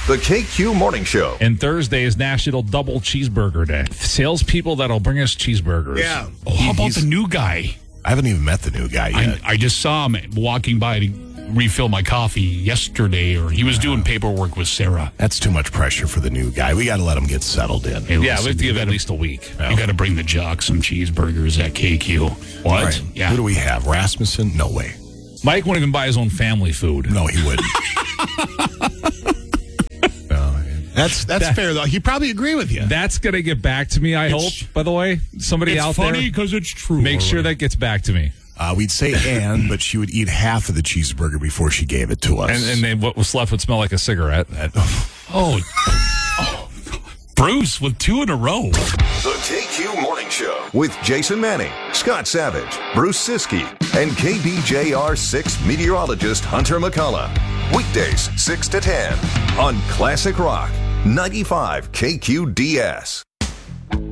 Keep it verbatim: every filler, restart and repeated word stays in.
the K Q Morning Show. And Thursday is National Double Cheeseburger Day. Salespeople that'll bring us cheeseburgers. Yeah. Oh, how about the new guy? I haven't even met the new guy yet. I, I just saw him walking by to refill my coffee yesterday, or he was doing paperwork with Sarah. That's too much pressure for the new guy. We got to let him get settled in. Hey, Yeah, we listen, have to give you it at gotta- least a week. You got to bring the jock some cheeseburgers at K Q. What? Right. Yeah. Who do we have? Rasmussen? No way. Mike won't even buy his own family food. No, he wouldn't. No, that's that's That- fair, though. He'd probably agree with you. That's going to get back to me, I It's- hope, by the way. Somebody It's out funny there, because it's true. make sure already. that gets back to me. Uh, we'd say Anne, but she would eat half of the cheeseburger before she gave it to us. And, and then what was left would smell like a cigarette. Oh. oh. Bruce with two in a row. The K Q Morning Show with Jason Manning, Scott Savage, Bruce Siskey, and K B J R six meteorologist Hunter McCullough. Weekdays six to ten on Classic Rock ninety-five K Q D S.